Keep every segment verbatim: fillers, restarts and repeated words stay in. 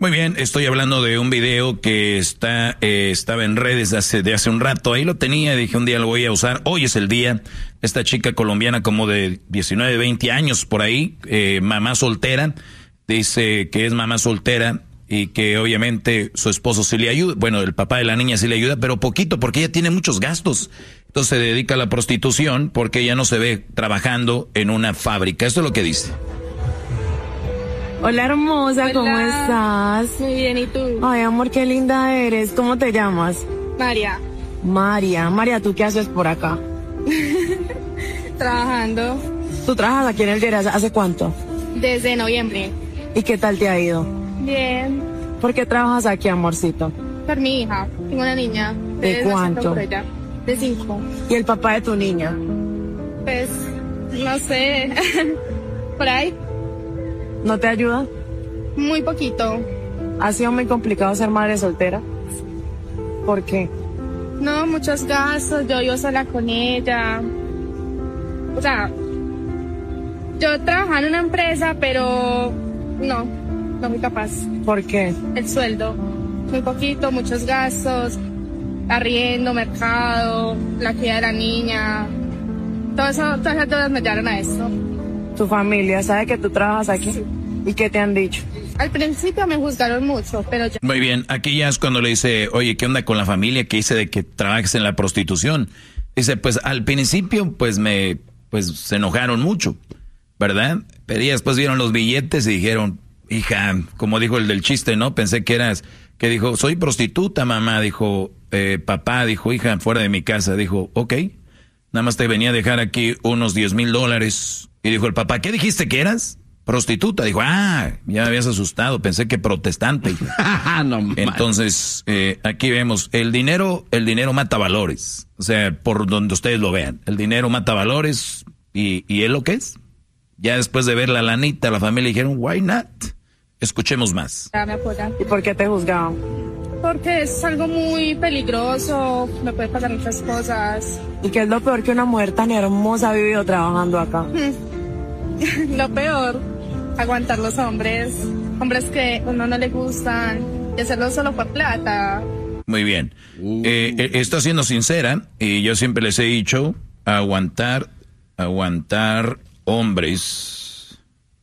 Muy bien, estoy hablando de un video que está eh, estaba en redes hace, de hace un rato. Ahí lo tenía, dije un día lo voy a usar. Hoy es el día. Esta chica colombiana como de diecinueve, veinte años por ahí, eh, mamá soltera, dice que es mamá soltera y que obviamente su esposo sí le ayuda. Bueno, el papá de la niña sí le ayuda, pero poquito porque ella tiene muchos gastos. Entonces se dedica a la prostitución porque ella no se ve trabajando en una fábrica. Esto es lo que dice. Hola hermosa, Hola. ¿cómo estás? Muy bien, ¿y tú? Ay, amor, qué linda eres. ¿Cómo te llamas? María, María. María, ¿tú qué haces por acá? trabajando ¿Tú trabajas aquí en el Lleras hace cuánto? desde noviembre. ¿Y qué tal te ha ido? Bien, ¿Por qué trabajas aquí, amorcito? por mi hija. Tengo una niña. ¿De Entonces, cuánto? me siento por ella. De cinco. ¿Y el papá de tu niña? Pues, no sé. por ahí, ¿No te ayuda? muy poquito. ¿Ha sido muy complicado ser madre soltera? ¿Por qué? No, muchos gastos. Yo vivo sola con ella. O sea, yo trabajaba en una empresa, pero no, no fui capaz. ¿Por qué? El sueldo, muy poquito, muchos gastos, arriendo, mercado, la crianza de la niña, todo eso, todas esas deudas me llevaron a esto. ¿Tu familia sabe que tú trabajas aquí? Sí. ¿Y qué te han dicho? Al principio me juzgaron mucho, pero ya... Muy bien, aquí ya es cuando le dice, oye, ¿qué onda con la familia que dice de que trabajes en la prostitución? Dice, pues al principio pues me, pues se enojaron mucho, ¿verdad? Pero ya después vieron los billetes y dijeron, hija, como dijo el del chiste, ¿no? Pensé que eras, que dijo, soy prostituta, mamá, dijo, eh, papá, dijo, hija, fuera de mi casa, dijo, ok, nada más te venía a dejar aquí unos diez mil dólares. Y dijo el papá, ¿qué dijiste que eras? Prostituta. Dijo, ah, ya me habías asustado, pensé que protestante. No, Entonces, eh, aquí vemos, el dinero, el dinero mata valores. O sea, por donde ustedes lo vean, el dinero mata valores y, y es lo que es. Ya después de ver la lanita, la familia dijeron, why not? Escuchemos más. ya me apoyan. ¿Y por qué te juzgaban? Porque es algo muy peligroso, me pueden pasar muchas cosas. ¿Y qué es lo peor que una mujer tan hermosa ha vivido trabajando acá? Lo peor, aguantar los hombres, hombres que a uno no le gustan, y hacerlo solo por plata. Muy bien. Eh, eh, está siendo sincera y yo siempre les he dicho, aguantar, aguantar hombres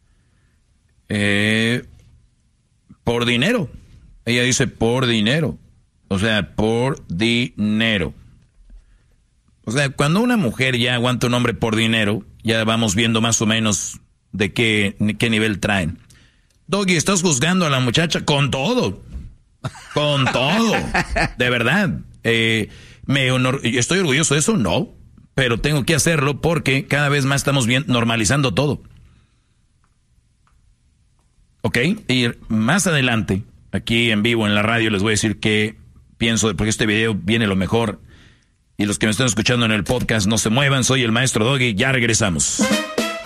eh, por dinero. Ella dice por dinero. O sea, por dinero. O sea, cuando una mujer ya aguanta un hombre por dinero, ya vamos viendo más o menos de qué, qué nivel traen. Doggy, estás juzgando a la muchacha con todo. Con todo. De verdad. Eh, me honor, ¿Estoy orgulloso de eso? No. Pero tengo que hacerlo porque cada vez más estamos bien normalizando todo. ¿Ok? Y más adelante, aquí en vivo en la radio, les voy a decir qué pienso, porque este video viene lo mejor. Y los que me están escuchando en el podcast, no se muevan. Soy el maestro Doggy. Ya regresamos.